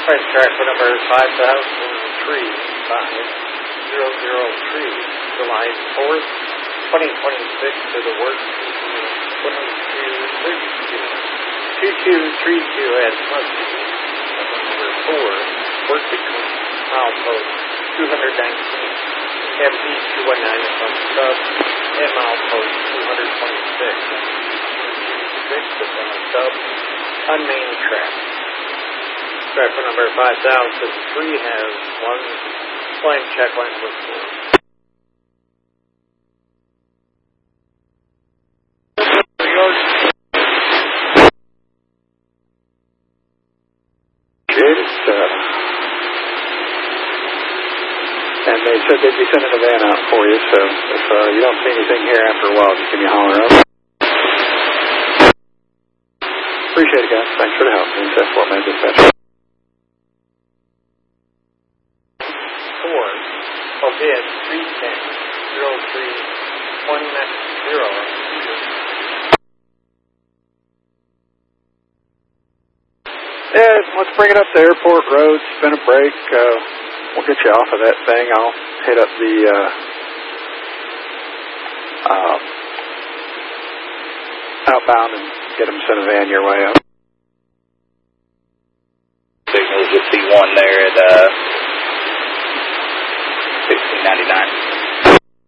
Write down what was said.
Flight track number 5003, July 4th, 2026 to the work 2232 at Muskie, number 4, work between milepost 219, MD 219 is on the sub, and milepost 226 is on the sub, unmanned track. Track number 5003 has one flying check line with 4. And they said they'd be sending a van out for you, so if you don't see anything here after a while, just give me a holler up. Appreciate it, guys. Thanks for the help. NSF Fort Wayne Dispatch. 4, forbid 310-03-190. Yeah, let's bring it up to Airport Road, spin a break. We'll get you off of that thing. I'll hit up the outbound and get them sent a van your way up. Signals with C1 there at 1699.